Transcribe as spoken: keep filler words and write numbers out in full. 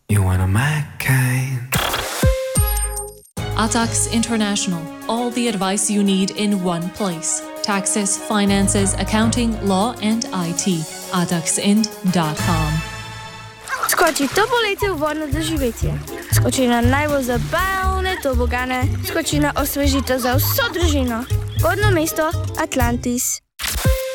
You want a McCain? Atax International. All the advice you need in one place. Taxes, finances, accounting, law and I T. atax ind dot com. Skoči to poletje v vodno doživetje. Skoči na najbolj zabavne tobogane. Skoči na osvežitev za vso družino. Vodno mesto Atlantis.